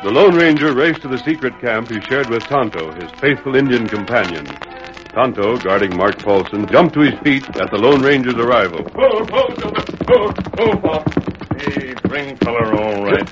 The Lone Ranger raced to the secret camp he shared with Tonto, his faithful Indian companion. Tonto, guarding Mark Paulson, jumped to his feet at the Lone Ranger's arrival. Hey, spring color, all right.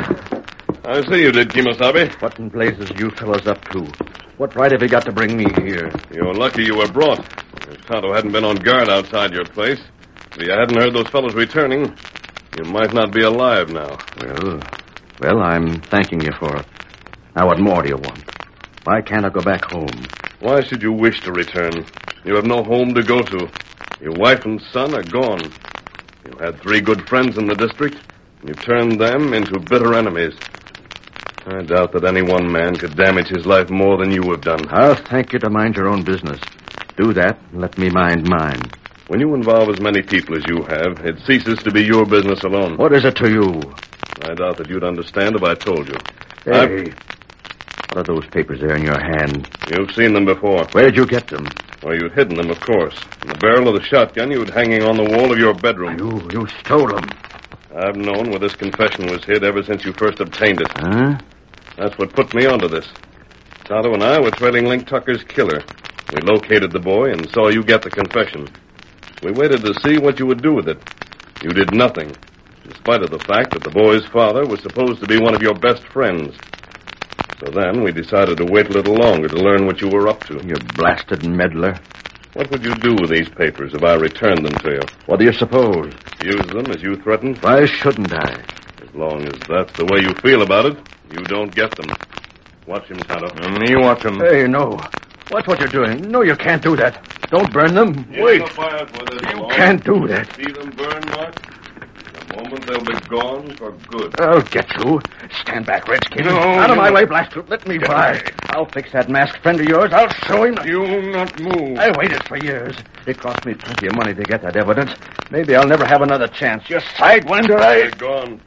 I see you did, Kemosabe. What in blazes you fellows up to? What right have you got to bring me here? You're lucky you were brought. If Tonto hadn't been on guard outside your place, if you hadn't heard those fellows returning, you might not be alive now. Well, I'm thanking you for it. Now, what more do you want? Why can't I go back home? Why should you wish to return? You have no home to go to. Your wife and son are gone. You had 3 good friends in the district, and you turned them into bitter enemies. I doubt that any one man could damage his life more than you have done. I'll thank you to mind your own business. Do that, and let me mind mine. When you involve as many people as you have, it ceases to be your business alone. What is it to you? I doubt that you'd understand if I told you. Hey, what are those papers there in your hand? You've seen them before. Where'd you get them? Well, you'd hidden them, of course. In the barrel of the shotgun you had hanging on the wall of your bedroom. You stole them. I've known where this confession was hid ever since you first obtained it. Huh? That's what put me onto this. Tonto and I were trailing Link Tucker's killer. We located the boy and saw you get the confession. We waited to see what you would do with it. You did nothing, in spite of the fact that the boy's father was supposed to be one of your best friends. So then we decided to wait a little longer to learn what you were up to. You blasted meddler. What would you do with these papers if I returned them to you? What do you suppose? Use them as you threatened? Why shouldn't I? As long as that's the way you feel about it, you don't get them. Watch him, Tonto. Me watch him. Hey, no. Watch what you're doing. No, you can't do that. Don't burn them. Wait. You can't do that. See them burn, Mark? In a moment they'll be gone for good. I'll get you. Stand back, Redskin. No, Out of you- my way, Blaster. Let me by. I'll fix that masked friend of yours. I'll show him. You not move. I waited for years. It cost me plenty of money to get that evidence. Maybe I'll never have another chance. You sidewinder, They're gone.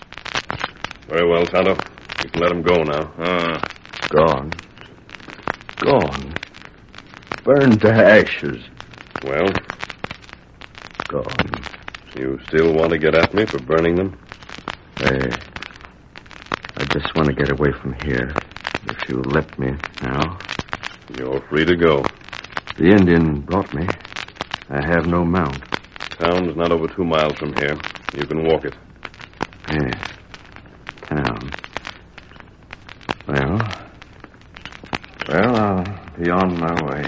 Very well, Tonto. You can let him go now. Gone. Gone. Burned to ashes. Well, Gone. you still want to get at me for burning them? I just want to get away from here. If you let me now. You're free to go. The Indian brought me. I have no mount. Town's not over 2 miles from here. You can walk it. Town. Well, I'll be on my way.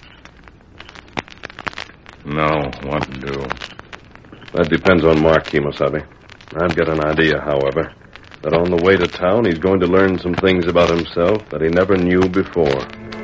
No, what to do? That depends on Mark, Kemosabe. I've got an idea, however, that on the way to town he's going to learn some things about himself that he never knew before.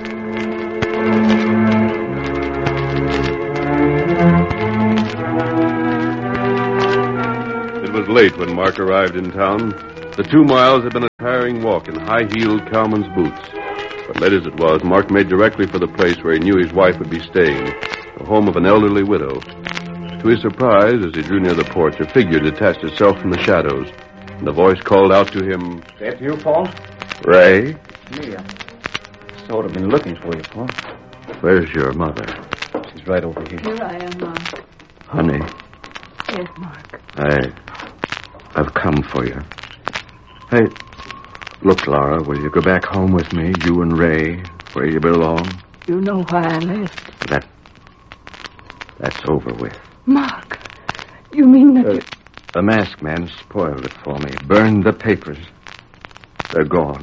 It was late when Mark arrived in town. The 2 miles had been a tiring walk in high-heeled cowman's boots. But late as it was, Mark made directly for the place where he knew his wife would be staying, the home of an elderly widow. To his surprise, as he drew near the porch, a figure detached itself from the shadows, and a voice called out to him, That you, Paul? Ray, Me, I sort of been looking for you, Paul. where's your mother? She's right over here. Here I am, Mark. Honey, Yes, Mark. I've come for you. Hey, look, Laura, will you go back home with me, you and Ray, where you belong? You know why I left. That's over with. Mark, you mean that The masked man spoiled it for me. Burned the papers. They're gone.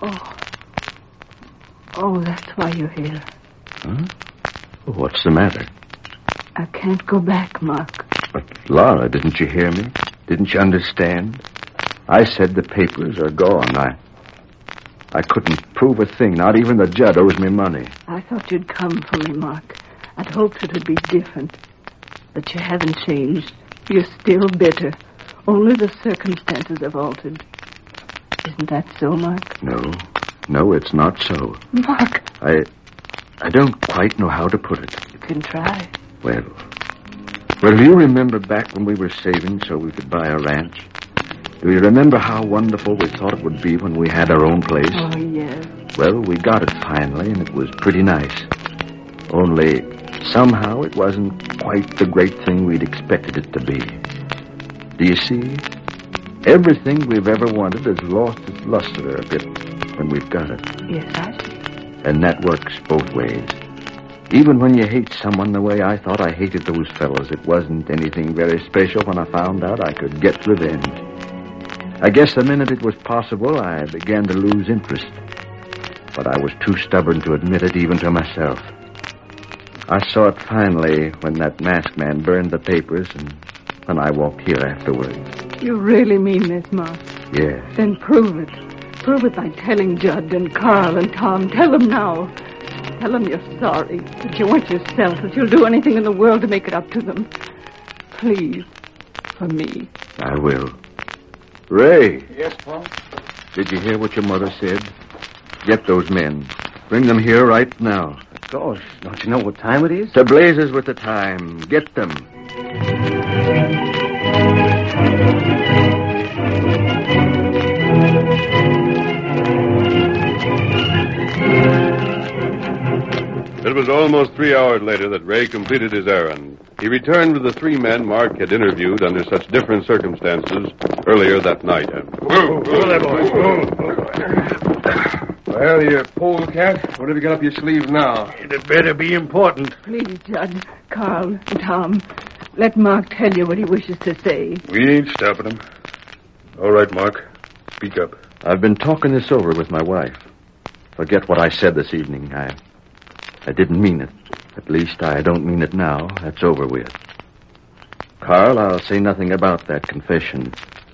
Oh, that's why you're here. Huh? What's the matter? I can't go back, Mark. But, Laura, didn't you hear me? Didn't you understand? I said the papers are gone. I couldn't prove a thing. Not even the Judd owes me money. I thought you'd come for me, Mark. I'd hoped it would be different. But you haven't changed. You're still bitter. Only the circumstances have altered. Isn't that so, Mark? No, it's not so. Mark! I don't quite know how to put it. You can try. Well, do you remember back when we were saving so we could buy a ranch? Do you remember how wonderful we thought it would be when we had our own place? Oh, yes. Well, we got it finally, and it was pretty nice. Only, somehow, it wasn't quite the great thing we'd expected it to be. Do you see? Everything we've ever wanted has lost its luster a bit when we've got it. Yes, I see. And that works both ways. Even when you hate someone the way I thought I hated those fellows, it wasn't anything very special when I found out I could get revenge. I guess the minute it was possible, I began to lose interest. But I was too stubborn to admit it even to myself. I saw it finally when that masked man burned the papers and when I walked here afterwards. You really mean this, Mark? Yes. Then prove it. Prove it by telling Judd and Carl and Tom. Tell them now. Tell them you're sorry, that you want yourself, that you'll do anything in the world to make it up to them. Please, for me. I will. Ray. Yes, Pa? Did you hear what your mother said? Get those men. Bring them here right now. Gosh, don't you know what time it is? To blazes with the time. Get them. It was almost 3 hours later that Ray completed his errand. He returned with the 3 men Mark had interviewed under such different circumstances earlier that night. Whoa there, boys. Well, you polecat, what have you got up your sleeves now? It better be important. Please, Judd, Carl, and Tom, let Mark tell you what he wishes to say. We ain't stopping him. All right, Mark. Speak up. I've been talking this over with my wife. Forget what I said this evening. I didn't mean it. At least I don't mean it now. That's over with. Carl, I'll say nothing about that confession.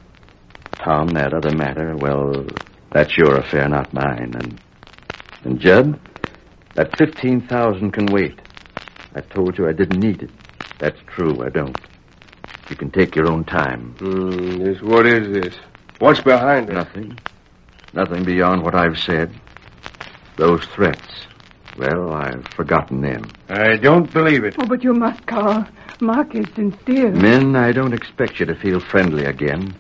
Tom, that other matter, well, that's your affair, not mine. And Judd, that $15,000 can wait. I told you I didn't need it. That's true, I don't. You can take your own time. Yes, what is this? What's behind it? Nothing. Nothing beyond what I've said. Those threats. Well, I've forgotten them. I don't believe it. Oh, but you must, Carl. Mark is sincere. Men, I don't expect you to feel friendly again.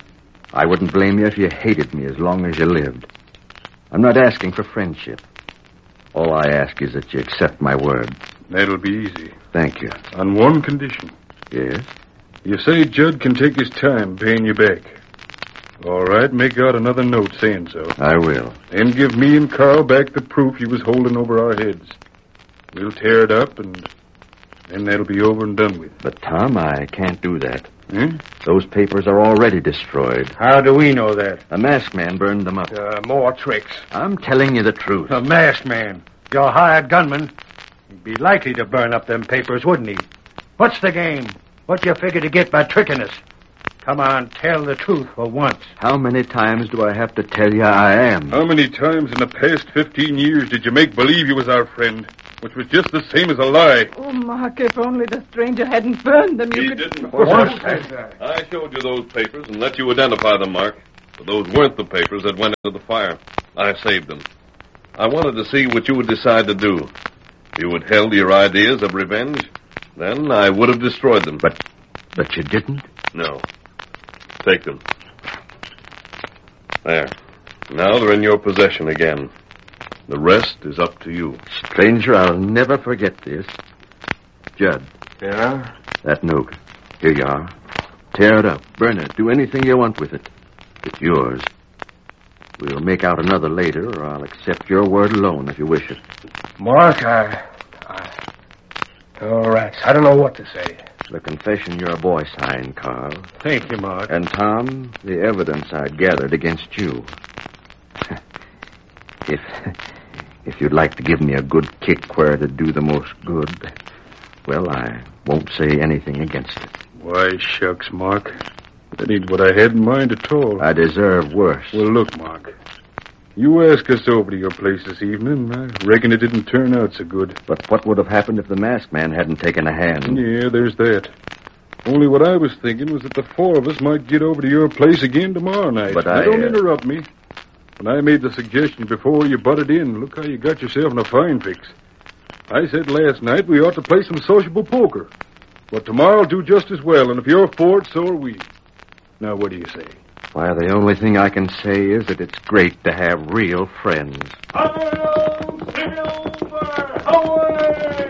I wouldn't blame you if you hated me as long as you lived. I'm not asking for friendship. All I ask is that you accept my word. That'll be easy. Thank you. On one condition. Yes? You say Judd can take his time paying you back. All right, make out another note saying so. I will. And give me and Carl back the proof you was holding over our heads. We'll tear it up, and then that'll be over and done with. But, Tom, I can't do that. Hmm? Those papers are already destroyed. How do we know that? A masked man burned them up. More tricks. I'm telling you the truth. A masked man. Your hired gunman. He'd be likely to burn up them papers, wouldn't he? What's the game? What you figure to get by tricking us? Come on, tell the truth for once. How many times do I have to tell you I am? How many times in the past 15 years did you make believe you was our friend, which was just the same as a lie? Oh, Mark, if only the stranger hadn't burned them, He could... didn't. What? I showed you those papers and let you identify them, Mark. But those weren't the papers that went into the fire. I saved them. I wanted to see what you would decide to do. If you withheld your ideas of revenge, then I would have destroyed them. But you didn't? No. Take them. There. Now they're in your possession again. The rest is up to you. Stranger, I'll never forget this. Judd. Yeah? That note. Here you are. Tear it up. Burn it. Do anything you want with it. It's yours. We'll make out another later, or I'll accept your word alone if you wish it. Mark, all right, I don't know what to say. The confession your boy signed, Carl. Thank you, Mark. And, Tom, the evidence I'd gathered against you. If you'd like to give me a good kick where it'd do the most good, well, I won't say anything against it. Why, shucks, Mark. That ain't what I had in mind at all. I deserve worse. Well, look, Mark. You asked us over to your place this evening. I reckon it didn't turn out so good. But what would have happened if the masked man hadn't taken a hand? Yeah, there's that. Only what I was thinking was that the 4 of us might get over to your place again tomorrow night. But now, don't interrupt me. When I made the suggestion before you butted in, look how you got yourself in a fine fix. I said last night we ought to play some sociable poker. But tomorrow will do just as well, and if you're for it, so are we. Now, what do you say? Why, the only thing I can say is that it's great to have real friends. Hail,